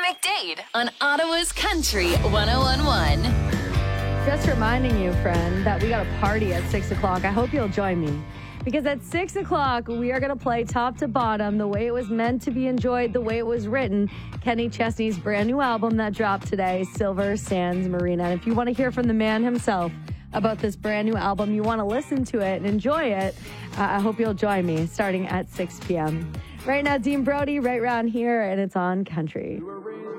McDade on Ottawa's Country 1011. Just reminding you, friend, that we got a party at 6 o'clock. I hope you'll join me. Because at 6 o'clock, we are going to play top to bottom, the way it was meant to be enjoyed, the way it was written. Kenny Chesney's brand new album that dropped today, Silver Sands Marina. And if you want to hear from the man himself about this brand new album, you want to listen to it and enjoy it, I hope you'll join me starting at 6 p.m. Right now, Dean Brody, right around here, and it's on Country.